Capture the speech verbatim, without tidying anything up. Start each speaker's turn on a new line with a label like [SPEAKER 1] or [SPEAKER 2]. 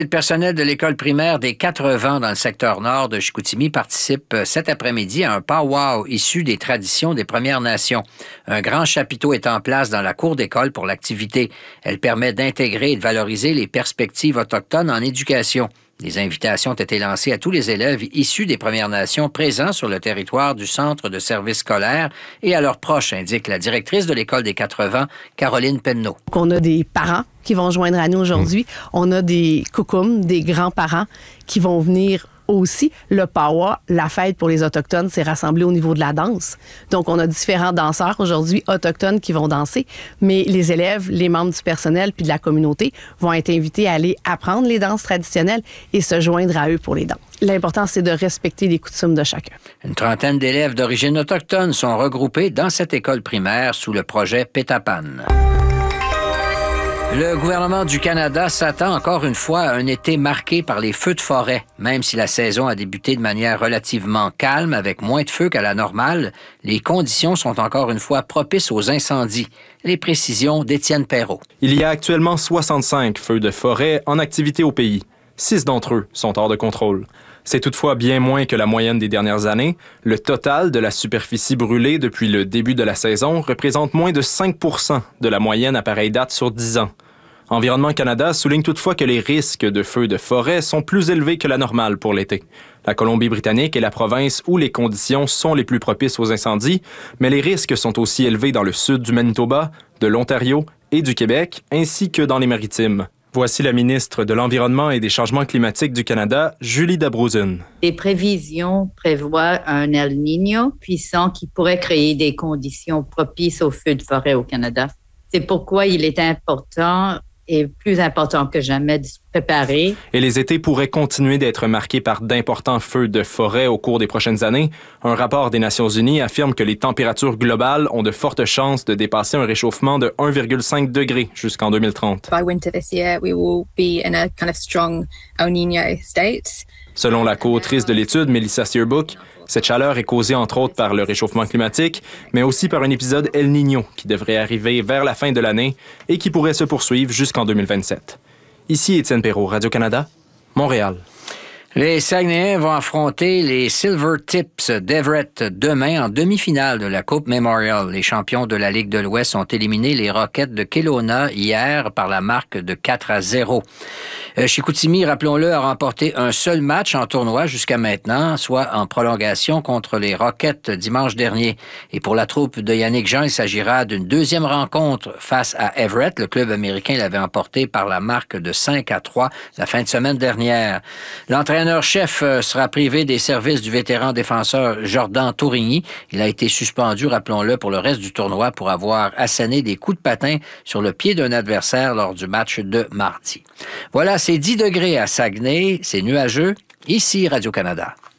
[SPEAKER 1] Le personnel de l'école primaire des Quatre-Vents dans le secteur nord de Chicoutimi participe cet après-midi à un pow-wow issu des traditions des Premières Nations. Un grand chapiteau est en place dans la cour d'école pour l'activité. Elle permet d'intégrer et de valoriser les perspectives autochtones en éducation. Des invitations ont été lancées à tous les élèves issus des Premières Nations présents sur le territoire du centre de services scolaires et à leurs proches, indique la directrice de l'école des Quatre-Vents, Caroline Penneau.
[SPEAKER 2] On a des parents qui vont joindre à nous aujourd'hui. Mmh. On a des coucoums, des grands-parents qui vont venir aussi. Le pow-wow, la fête pour les Autochtones, s'est rassemblée au niveau de la danse. Donc, on a différents danseurs aujourd'hui autochtones qui vont danser, mais les élèves, les membres du personnel puis de la communauté vont être invités à aller apprendre les danses traditionnelles et se joindre à eux pour les danses. L'important, c'est de respecter les coutumes de chacun.
[SPEAKER 1] Une trentaine d'élèves d'origine autochtone sont regroupés dans cette école primaire sous le projet Pétapan. Le gouvernement du Canada s'attend encore une fois à un été marqué par les feux de forêt. Même si la saison a débuté de manière relativement calme, avec moins de feux qu'à la normale, les conditions sont encore une fois propices aux incendies. Les précisions d'Étienne Perrault.
[SPEAKER 3] Il y a actuellement soixante-cinq feux de forêt en activité au pays. Six d'entre eux sont hors de contrôle. C'est toutefois bien moins que la moyenne des dernières années. Le total de la superficie brûlée depuis le début de la saison représente moins de cinq pour cent de la moyenne à pareille date sur dix ans. Environnement Canada souligne toutefois que les risques de feux de forêt sont plus élevés que la normale pour l'été. La Colombie-Britannique est la province où les conditions sont les plus propices aux incendies, mais les risques sont aussi élevés dans le sud du Manitoba, de l'Ontario et du Québec, ainsi que dans les Maritimes. Voici la ministre de l'Environnement et des Changements climatiques du Canada, Julie Dabrouzen.
[SPEAKER 4] Les prévisions prévoient un El Niño puissant qui pourrait créer des conditions propices aux feux de forêt au Canada. C'est pourquoi il est important et plus important que jamais de se préparer.
[SPEAKER 3] Et les étés pourraient continuer d'être marqués par d'importants feux de forêt au cours des prochaines années. Un rapport des Nations unies affirme que les températures globales ont de fortes chances de dépasser un réchauffement de un virgule cinq degré jusqu'en deux mille trente.
[SPEAKER 5] By winter this year, we will be in a kind of strong El Niño state.
[SPEAKER 3] Selon la co-autrice de l'étude, Melissa Searbook, cette chaleur est causée entre autres par le réchauffement climatique, mais aussi par un épisode El Niño qui devrait arriver vers la fin de l'année et qui pourrait se poursuivre jusqu'en deux mille vingt-sept. Ici Étienne Perrault, Radio-Canada, Montréal.
[SPEAKER 1] Les Saguenayens vont affronter les Silver Tips d'Everett demain en demi-finale de la Coupe Memorial. Les champions de la Ligue de l'Ouest ont éliminé les Rockets de Kelowna hier par la marque de quatre à zéro. Euh, Chicoutimi, rappelons-le, a remporté un seul match en tournoi jusqu'à maintenant, soit en prolongation contre les Rockets dimanche dernier. Et pour la troupe de Yannick Jean, il s'agira d'une deuxième rencontre face à Everett. Le club américain l'avait emporté par la marque de cinq à trois la fin de semaine dernière. L'entraîneur-chef sera privé des services du vétéran défenseur Jordan Tourigny. Il a été suspendu, rappelons-le, pour le reste du tournoi pour avoir asséné des coups de patin sur le pied d'un adversaire lors du match de mardi. Voilà, c'est dix degrés à Saguenay, c'est nuageux. Ici Radio-Canada.